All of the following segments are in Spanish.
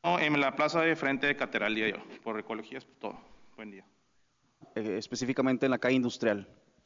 No, en la plaza de frente de Catedral, día yo, por ecologías, todo. Buen día. Específicamente en la calle Industrial.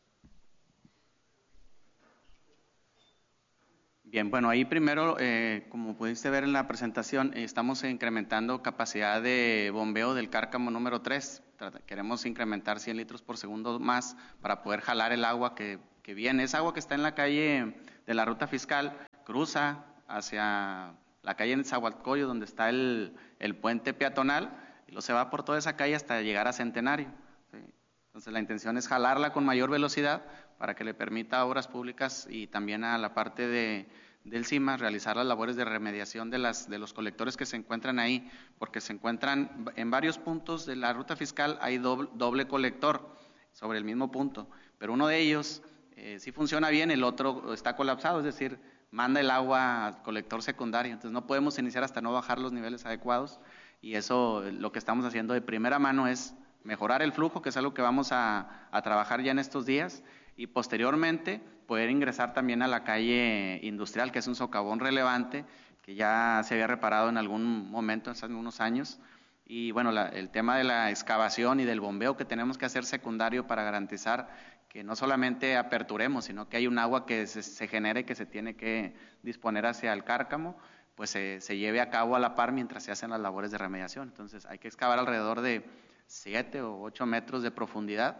Bien, bueno, ahí primero, como pudiste ver en la presentación, estamos incrementando capacidad de bombeo del cárcamo número 3. Queremos incrementar 100 litros por segundo más para poder jalar el agua que viene. Esa agua que está en la calle de la ruta fiscal cruza hacia la calle en Zahualcoyo, donde está el puente peatonal, y luego se va por toda esa calle hasta llegar a Centenario. ¿Sí? Entonces la intención es jalarla con mayor velocidad para que le permita a obras públicas y también a la parte del CIMA realizar las labores de remediación de los colectores que se encuentran ahí, porque se encuentran en varios puntos de la ruta fiscal, hay doble colector sobre el mismo punto, pero uno de ellos sí funciona bien, el otro está colapsado, es decir, manda el agua al colector secundario, entonces no podemos iniciar hasta no bajar los niveles adecuados, y eso lo que estamos haciendo de primera mano es mejorar el flujo, que es algo que vamos a trabajar ya en estos días, y posteriormente poder ingresar también a la calle industrial, que es un socavón relevante, que ya se había reparado en algún momento, hace unos años, y bueno, el tema de la excavación y del bombeo que tenemos que hacer secundario para garantizar que no solamente aperturemos, sino que hay un agua que se genere y que se tiene que disponer hacia el cárcamo, pues se lleve a cabo a la par mientras se hacen las labores de remediación. Entonces hay que excavar alrededor de 7 o 8 metros de profundidad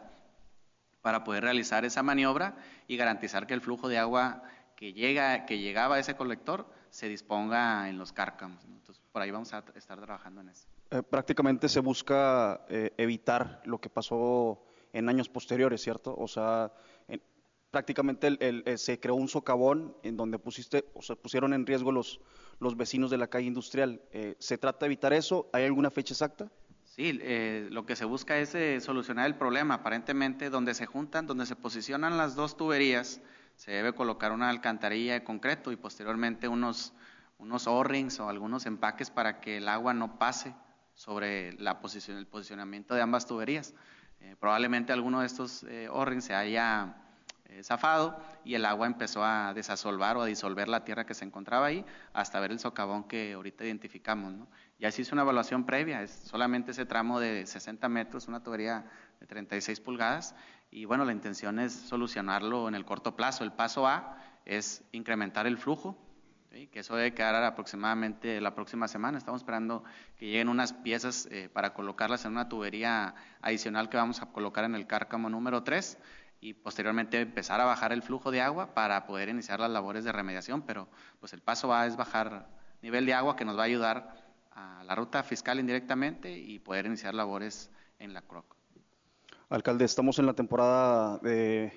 para poder realizar esa maniobra y garantizar que el flujo de agua que llegaba a ese colector se disponga en los cárcamos, ¿no? Entonces, por ahí vamos a estar trabajando en eso. Prácticamente se busca evitar lo que pasó en años posteriores, ¿cierto? O sea, prácticamente se creó un socavón en donde pusieron en riesgo los vecinos de la calle industrial. ¿Se trata de evitar eso? ¿Hay alguna fecha exacta? Sí, lo que se busca es solucionar el problema. Aparentemente, donde se juntan, donde se posicionan las dos tuberías, se debe colocar una alcantarilla de concreto y posteriormente unos O-rings o algunos empaques para que el agua no pase sobre el posicionamiento de ambas tuberías. Probablemente alguno de estos O-rings se haya zafado y el agua empezó a desasolvar o a disolver la tierra que se encontraba ahí hasta ver el socavón que ahorita identificamos, ¿no? Ya se hizo una evaluación previa, es solamente ese tramo de 60 metros, una tubería de 36 pulgadas y bueno, la intención es solucionarlo en el corto plazo. El paso A es incrementar el flujo, ¿sí? Que eso debe quedar aproximadamente la próxima semana. Estamos esperando que lleguen unas piezas para colocarlas en una tubería adicional que vamos a colocar en el cárcamo número 3 y posteriormente empezar a bajar el flujo de agua para poder iniciar las labores de remediación, pero pues el paso A es bajar nivel de agua que nos va a ayudar a la ruta fiscal indirectamente y poder iniciar labores en la CROC. Alcalde, estamos en la temporada de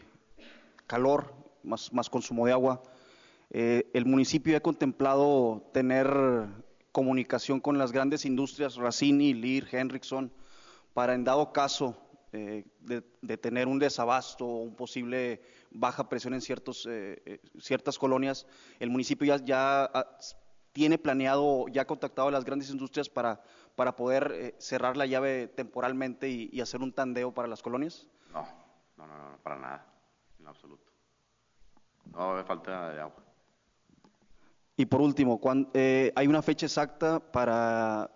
calor, más consumo de agua. ¿El municipio ha contemplado tener comunicación con las grandes industrias, Racini, Lear, Henriksen, para en dado caso de tener un desabasto o un posible baja presión en ciertas colonias? ¿El municipio ya tiene planeado, ya ha contactado a las grandes industrias para poder cerrar la llave temporalmente y hacer un tandeo para las colonias? No, no, para nada, en lo absoluto. No va a haber falta de agua. Y por último, ¿hay una fecha exacta para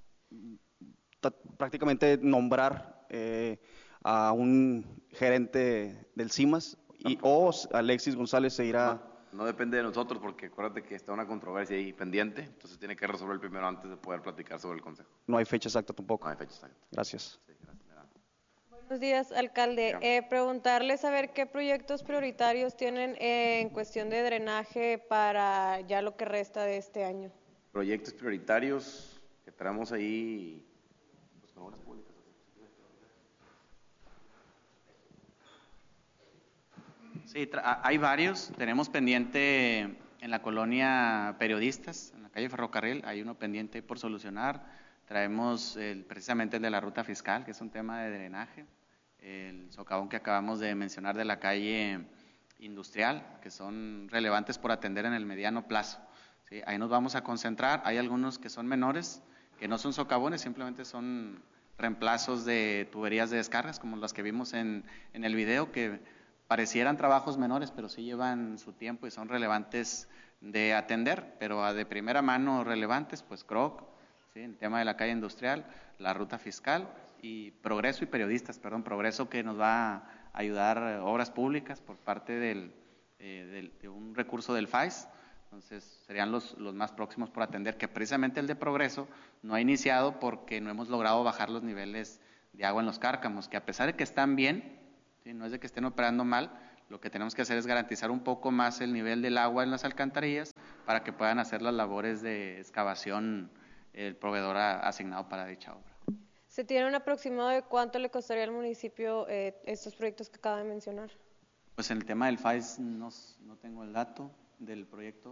prácticamente nombrar a un gerente del CIMAS o Alexis González se irá? No depende de nosotros porque acuérdate que está una controversia ahí pendiente, entonces tiene que resolver primero antes de poder platicar sobre el consejo. No hay fecha exacta tampoco. No hay fecha exacta. Gracias. Sí, gracias. Buenos días, alcalde. Preguntarle saber qué proyectos prioritarios tienen en cuestión de drenaje para ya lo que resta de este año. Proyectos prioritarios que traemos ahí, pues con obras públicas. Sí, hay varios. Tenemos pendiente en la colonia Periodistas, en la calle Ferrocarril, hay uno pendiente por solucionar. Traemos precisamente el de la ruta fiscal, que es un tema de drenaje. El socavón que acabamos de mencionar de la calle industrial, que son relevantes por atender en el mediano plazo. ¿Sí? Ahí nos vamos a concentrar. Hay algunos que son menores, que no son socavones, simplemente son reemplazos de tuberías de descargas, como las que vimos en el video, que parecieran trabajos menores, pero sí llevan su tiempo y son relevantes de atender, pero de primera mano relevantes, pues CROC, ¿sí? El tema de la calle industrial, la ruta fiscal y Progreso y Periodistas, perdón, Progreso que nos va a ayudar obras públicas por parte de un recurso del FAIS. Entonces serían los más próximos por atender, que precisamente el de Progreso no ha iniciado porque no hemos logrado bajar los niveles de agua en los cárcamos, que a pesar de que están bien, ¿sí? No es de que estén operando mal, lo que tenemos que hacer es garantizar un poco más el nivel del agua en las alcantarillas para que puedan hacer las labores de excavación el proveedor asignado para dicha obra. ¿Se tiene un aproximado de cuánto le costaría al municipio estos proyectos que acaba de mencionar? Pues en el tema del FAIS no tengo el dato del proyecto.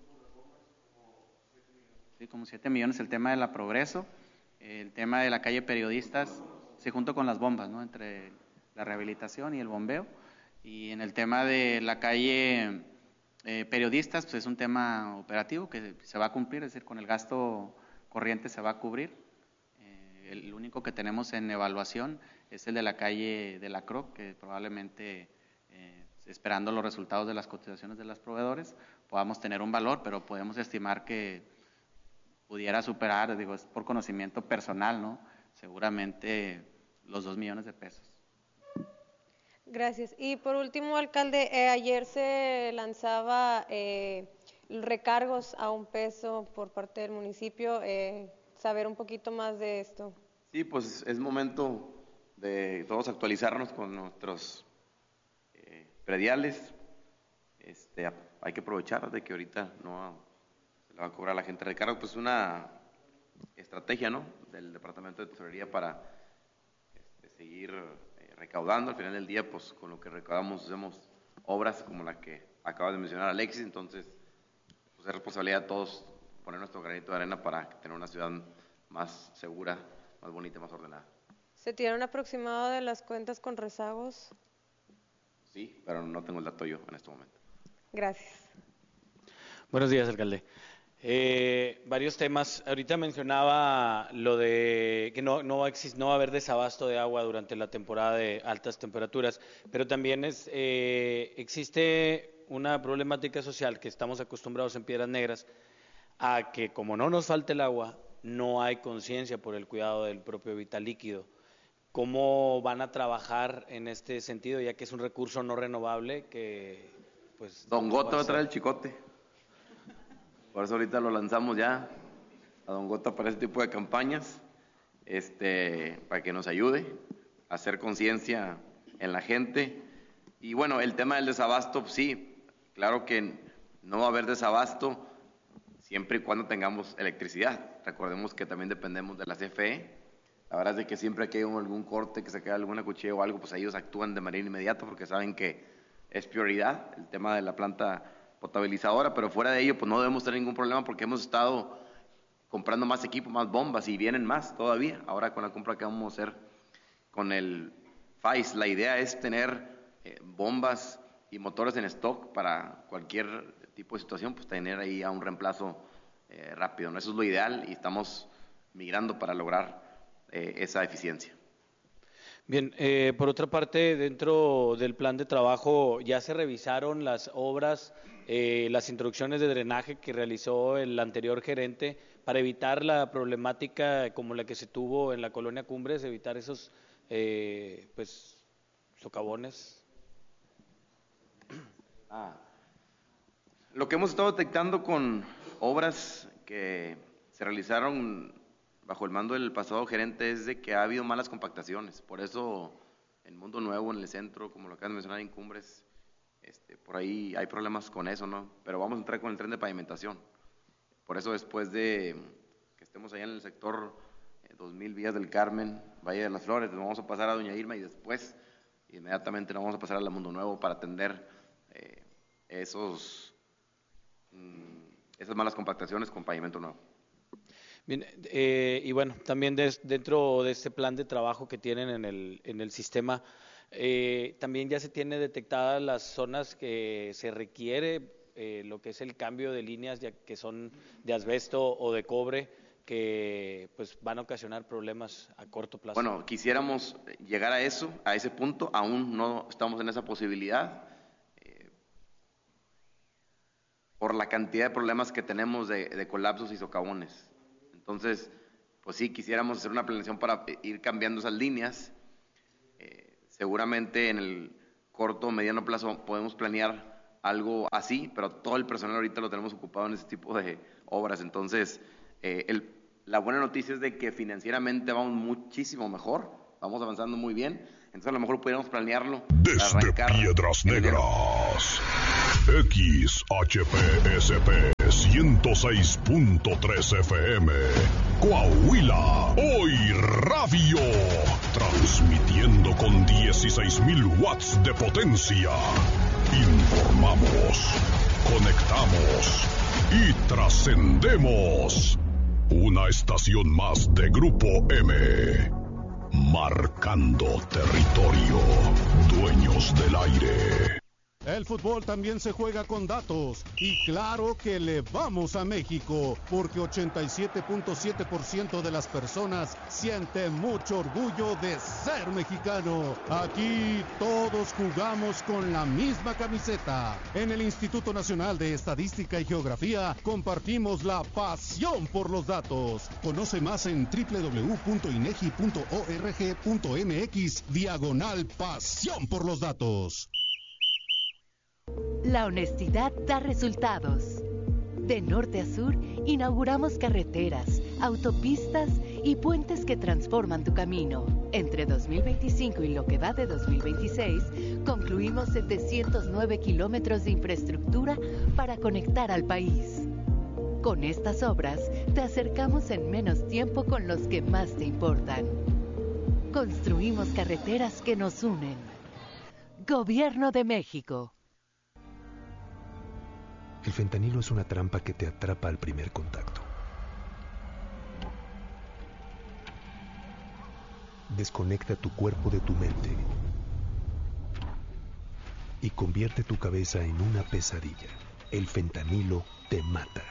Sí, como 7 millones el tema de la Progreso, el tema de la calle Periodistas, sí, junto con las bombas, ¿no? Entre la rehabilitación y el bombeo. Y en el tema de la calle Periodistas, pues es un tema operativo que se va a cumplir, es decir, con el gasto corriente se va a cubrir. El único que tenemos en evaluación es el de la calle de la CROC, que probablemente, esperando los resultados de las cotizaciones de los proveedores, podamos tener un valor, pero podemos estimar que pudiera superar, digo, es por conocimiento personal, ¿no? Seguramente los 2 millones de pesos. Gracias. Y por último, alcalde, ayer se lanzaba recargos a $1 por parte del municipio. Saber un poquito más de esto. Sí, pues es momento de todos actualizarnos con nuestros prediales. Hay que aprovechar de que ahorita no se le va a cobrar a la gente recargo, pues una estrategia, ¿no?, del Departamento de Tesorería para seguir recaudando. Al final del día, pues con lo que recaudamos hacemos obras como la que acaba de mencionar Alexis. Entonces, pues es responsabilidad de todos poner nuestro granito de arena para tener una ciudad más segura, más bonita, más ordenada. ¿Se tiene un aproximado de las cuentas con rezagos? Sí, pero no tengo el dato yo en este momento. Gracias. Buenos días, alcalde. Varios temas. Ahorita mencionaba lo de que no va a haber desabasto de agua durante la temporada de altas temperaturas, pero también existe una problemática social que estamos acostumbrados en Piedras Negras a que, como no nos falta el agua, no hay conciencia por el cuidado del propio vital líquido. ¿Cómo van a trabajar en este sentido, ya que es un recurso no renovable que, pues... Don Gota va a traer el chicote. Por eso ahorita lo lanzamos ya a Don Gota para ese tipo de campañas, para que nos ayude a hacer conciencia en la gente. Y bueno, el tema del desabasto, sí, claro que no va a haber desabasto siempre y cuando tengamos electricidad. Recordemos que también dependemos de la CFE. La verdad es de que siempre que hay algún corte, que se queda alguna cuchilla o algo, pues ellos actúan de manera inmediata porque saben que es prioridad el tema de la planta potabilizadora, pero fuera de ello pues no debemos tener ningún problema porque hemos estado comprando más equipo, más bombas y vienen más todavía. Ahora con la compra que vamos a hacer con el FAIS, la idea es tener bombas y motores en stock para cualquier tipo de situación, pues tener ahí a un reemplazo rápido, ¿no? Eso es lo ideal y estamos migrando para lograr esa eficiencia. Bien, por otra parte, dentro del plan de trabajo, ¿ya se revisaron las obras, las introducciones de drenaje que realizó el anterior gerente para evitar la problemática como la que se tuvo en la colonia Cumbres, evitar esos socavones? Lo que hemos estado detectando con obras que se realizaron bajo el mando del pasado gerente es de que ha habido malas compactaciones. Por eso en Mundo Nuevo, en el centro, como lo acabas de mencionar, en Cumbres, por ahí hay problemas con eso, ¿no? Pero vamos a entrar con el tren de pavimentación. Por eso después de que estemos allá en el sector 2000 Vías del Carmen, Valle de las Flores, nos vamos a pasar a Doña Irma y después inmediatamente nos vamos a pasar a la Mundo Nuevo para atender esas malas compactaciones con pavimento nuevo. Bien, y bueno, también dentro de este plan de trabajo que tienen en el sistema, también ya se tiene detectadas las zonas que se requiere lo que es el cambio de líneas ya que son de asbesto o de cobre, que pues van a ocasionar problemas a corto plazo. Bueno, quisiéramos llegar a eso, a ese punto, aún no estamos en esa posibilidad, por la cantidad de problemas que tenemos de colapsos y socavones. Entonces, pues sí, quisiéramos hacer una planeación para ir cambiando esas líneas. Seguramente en el corto o mediano plazo podemos planear algo así, pero todo el personal ahorita lo tenemos ocupado en ese tipo de obras. Entonces, la buena noticia es de que financieramente vamos muchísimo mejor, vamos avanzando muy bien. Entonces a lo mejor pudiéramos planearlo. Desde Piedras Negras, XHPSP 106.3 FM, Coahuila, Hoy Radio, transmitiendo con 16,000 watts de potencia. Informamos, conectamos y trascendemos. Una estación más de Grupo M. Marcando territorio, dueños del aire. El fútbol también se juega con datos y claro que le vamos a México porque 87.7% de las personas siente mucho orgullo de ser mexicano. Aquí todos jugamos con la misma camiseta. En el Instituto Nacional de Estadística y Geografía compartimos la pasión por los datos. Conoce más en www.inegi.org.mx/pasión por los datos. La honestidad da resultados. De norte a sur, inauguramos carreteras, autopistas y puentes que transforman tu camino. Entre 2025 y lo que va de 2026, concluimos 709 kilómetros de infraestructura para conectar al país. Con estas obras, te acercamos en menos tiempo con los que más te importan. Construimos carreteras que nos unen. Gobierno de México. El fentanilo es una trampa que te atrapa al primer contacto. Desconecta tu cuerpo de tu mente y convierte tu cabeza en una pesadilla. El fentanilo te mata.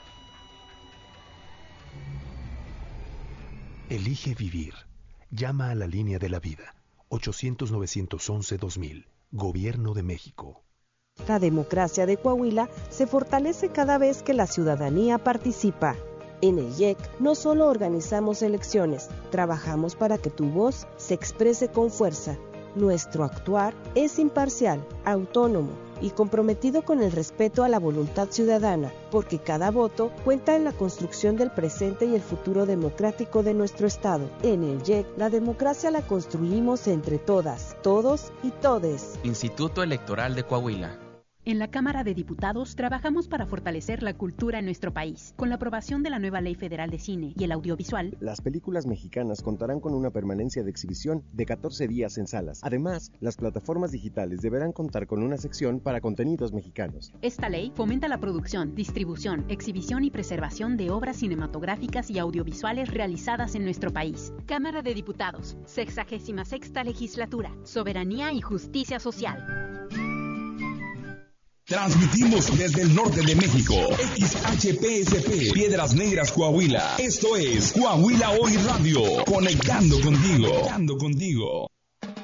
Elige vivir. Llama a la línea de la vida. 800-911-2000. Gobierno de México. La democracia de Coahuila se fortalece cada vez que la ciudadanía participa. En el IEC no solo organizamos elecciones, trabajamos para que tu voz se exprese con fuerza. Nuestro actuar es imparcial, autónomo y comprometido con el respeto a la voluntad ciudadana, porque cada voto cuenta en la construcción del presente y el futuro democrático de nuestro Estado. En el IEC, la democracia la construimos entre todas, todos y todes. Instituto Electoral de Coahuila. En la Cámara de Diputados trabajamos para fortalecer la cultura en nuestro país. Con la aprobación de la nueva Ley Federal de Cine y el Audiovisual, las películas mexicanas contarán con una permanencia de exhibición de 14 días en salas. Además, las plataformas digitales deberán contar con una sección para contenidos mexicanos. Esta ley fomenta la producción, distribución, exhibición y preservación de obras cinematográficas y audiovisuales realizadas en nuestro país. Cámara de Diputados, 66ª Legislatura, Soberanía y Justicia Social. Transmitimos desde el norte de México, XHPSP, Piedras Negras, Coahuila. Esto es Coahuila Hoy Radio, conectando contigo.